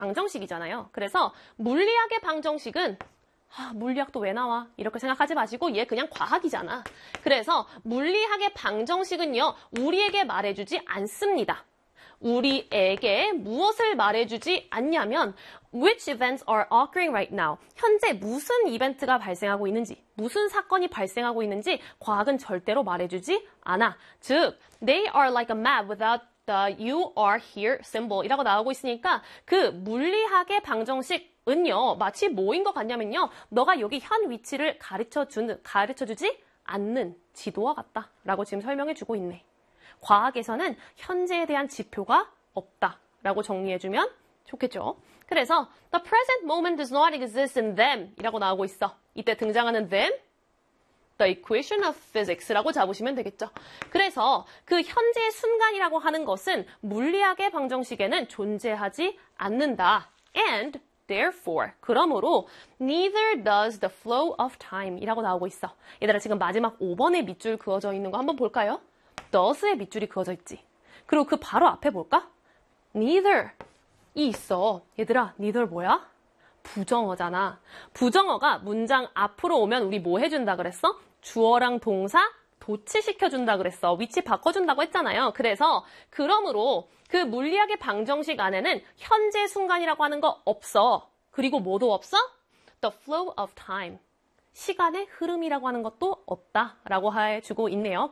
방정식이잖아요. 그래서 물리학의 방정식은 물리학도 왜 나와? 이렇게 생각하지 마시고 얘 그냥 과학이잖아. 그래서 물리학의 방정식은요. 우리에게 말해주지 않습니다. 우리에게 무엇을 말해주지 않냐면 Which events are occurring right now? 현재 무슨 이벤트가 발생하고 있는지, 무슨 사건이 발생하고 있는지 과학은 절대로 말해주지 않아. 즉, they are like a map without the you are here symbol 이라고 나오고 있으니까 그 물리학의 방정식은요. 마치 뭐인 것 같냐면요. 너가 여기 현 위치를 가르쳐주지 않는 지도와 같다 라고 지금 설명해주고 있네. 과학에서는 현재에 대한 지표가 없다라고 정리해주면 좋겠죠. 그래서 the present moment does not exist in them 이라고 나오고 있어. 이때 등장하는 them, the equation of physics라고 잡으시면 되겠죠. 그래서 그 현재의 순간이라고 하는 것은 물리학의 방정식에는 존재하지 않는다. And therefore, 그러므로 neither does the flow of time 이라고 나오고 있어. 얘들아 지금 마지막 5번에 밑줄 그어져 있는 거 한번 볼까요? does의 밑줄이 그어져 있지. 그리고 그 바로 앞에 볼까? neither 이 있어. 얘들아, neither 뭐야? 부정어잖아. 부정어가 문장 앞으로 오면 우리 뭐 해준다 그랬어? 주어랑 동사 도치시켜준다 그랬어. 위치 바꿔준다고 했잖아요. 그래서 그러므로 그 물리학의 방정식 안에는 현재 순간이라고 하는 거 없어. 그리고 뭐도 없어? The flow of time. 시간의 흐름이라고 하는 것도 없다라고 해주고 있네요.